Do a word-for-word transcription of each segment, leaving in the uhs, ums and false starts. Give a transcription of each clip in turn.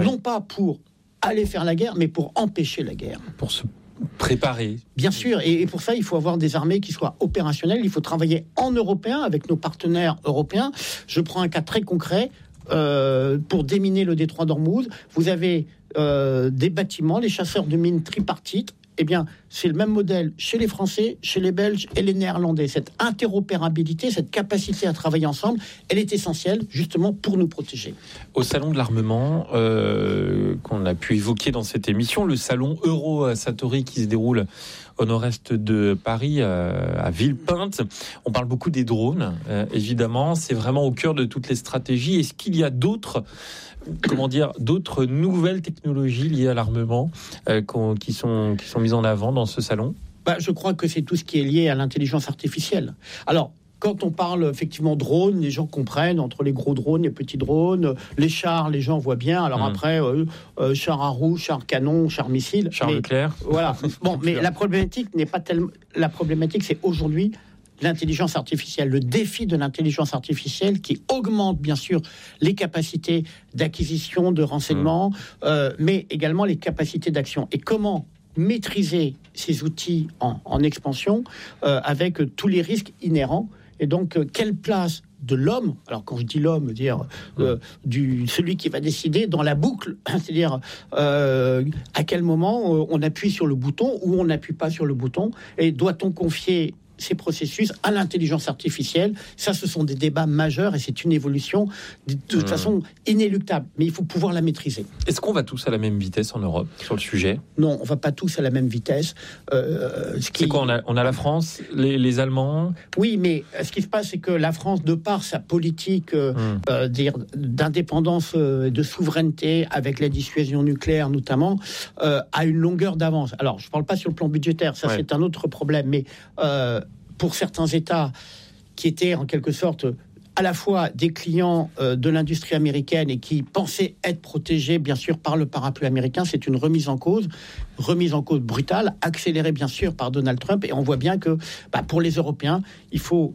oui. non pas pour aller faire la guerre, mais pour empêcher la guerre. Pour se préparer. Bien sûr, et, et pour ça, il faut avoir des armées qui soient opérationnelles. Il faut travailler en européen avec nos partenaires européens. Je prends un cas très concret. Euh, pour déminer le détroit d'Ormuz, vous avez euh, des bâtiments, les chasseurs de mines tripartites. Eh bien, c'est le même modèle chez les Français, chez les Belges et les Néerlandais. Cette interopérabilité, cette capacité à travailler ensemble, elle est essentielle justement pour nous protéger. Au salon de l'armement euh, qu'on a pu évoquer dans cette émission, le salon Euro-Satori qui se déroule au nord-est de Paris, euh, à Villepinte. On parle beaucoup des drones, euh, évidemment. C'est vraiment au cœur de toutes les stratégies. Est-ce qu'il y a d'autres, comment dire, d'autres nouvelles technologies liées à l'armement euh, qui sont, qui sont mises en avant dans ce salon ? Bah, je crois que c'est tout ce qui est lié à l'intelligence artificielle. Alors, quand on parle effectivement drone, les gens comprennent entre les gros drones, les petits drones, les chars, les gens voient bien. Alors mmh. après, euh, euh, chars à roues, chars canon, chars missiles. Chars Leclerc. Voilà. Bon, mais la problématique n'est pas tellement. La problématique, c'est aujourd'hui l'intelligence artificielle, le défi de l'intelligence artificielle qui augmente bien sûr les capacités d'acquisition, de renseignements, mmh. euh, mais également les capacités d'action. Et comment maîtriser ces outils en, en expansion euh, avec tous les risques inhérents. Et donc, euh, quelle place de l'homme, alors quand je dis l'homme, dire euh, du celui qui va décider dans la boucle, c'est-à-dire euh, à quel moment euh, on appuie sur le bouton ou on n'appuie pas sur le bouton, et doit-on confier ces processus à l'intelligence artificielle? Ça, ce sont des débats majeurs et c'est une évolution de toute mmh. façon inéluctable. Mais il faut pouvoir la maîtriser. Est-ce qu'on va tous à la même vitesse en Europe sur le sujet ? Non, on va pas tous à la même vitesse. Euh, ce qui... C'est quoi, on a, on a la France, les, les Allemands ? Oui, mais ce qui se passe, c'est que la France, de par sa politique euh, mmh. euh, dire, d'indépendance, euh, de souveraineté, avec la dissuasion nucléaire notamment, euh, a une longueur d'avance. Alors, je ne parle pas sur le plan budgétaire, ça ouais. c'est un autre problème, mais euh, pour certains États qui étaient en quelque sorte à la fois des clients euh, de l'industrie américaine et qui pensaient être protégés bien sûr par le parapluie américain, c'est une remise en cause, remise en cause brutale, accélérée bien sûr par Donald Trump, et on voit bien que bah, pour les Européens, il faut,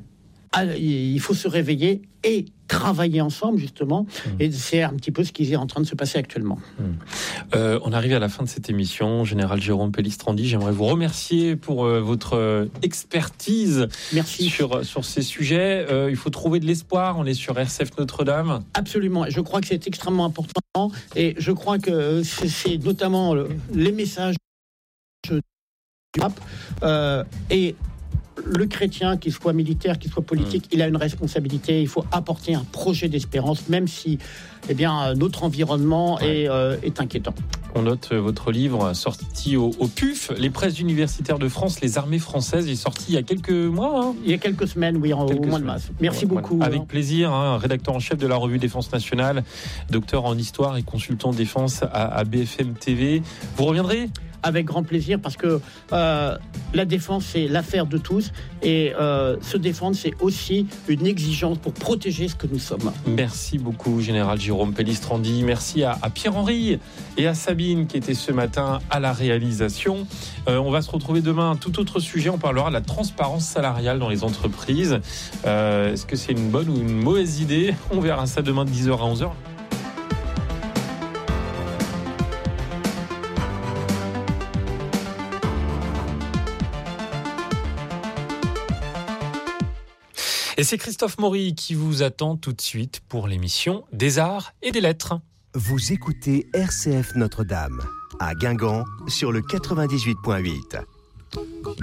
il faut se réveiller et travailler ensemble justement, mmh. et c'est un petit peu ce qui est en train de se passer actuellement. Mmh. Euh, on arrive à la fin de cette émission. Général Jérôme Pellistrandi, j'aimerais vous remercier pour euh, votre expertise Merci. sur, sur ces sujets. Euh, il faut trouver de l'espoir, on est sur R C F Notre-Dame. Absolument, je crois que c'est extrêmement important, et je crois que c'est, c'est notamment le, les messages du pape, euh, et le chrétien, qu'il soit militaire, qu'il soit politique, mmh. il a une responsabilité. Il faut apporter un projet d'espérance, même si eh bien, notre environnement ouais. est, euh, est inquiétant. On note votre livre sorti au, au P U F, Les presses universitaires de France, les armées françaises. Il est sorti il y a quelques mois. Hein il y a quelques semaines, oui, en, quelques au mois de mars. Merci ouais, beaucoup. Avec hein. plaisir, hein, rédacteur en chef de la revue Défense Nationale, docteur en histoire et consultant défense à, à B F M T V. Vous reviendrez ? Avec grand plaisir, parce que euh, la défense, c'est l'affaire de tous, et euh, se défendre, c'est aussi une exigence pour protéger ce que nous sommes. Merci beaucoup, Général Jérôme Pellistrandi. Merci à, à Pierre-Henri et à Sabine qui étaient ce matin à la réalisation. Euh, on va se retrouver demain. Tout autre sujet, on parlera de la transparence salariale dans les entreprises. Euh, est-ce que c'est une bonne ou une mauvaise idée ? On verra ça demain de dix heures à onze heures. Et c'est Christophe Maury qui vous attend tout de suite pour l'émission des Arts et des Lettres. Vous écoutez R C F Notre-Dame, à Guingamp, sur le quatre-vingt-dix-huit virgule huit.